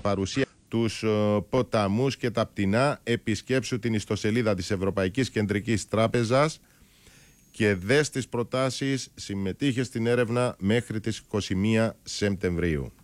παρουσία τους ποταμούς και τα πτηνά. Επισκέψου την ιστοσελίδα της Ευρωπαϊκής Κεντρικής Τράπεζας και δες τις προτάσεις. Συμμετείχε στην έρευνα μέχρι τις 21 Σεπτεμβρίου.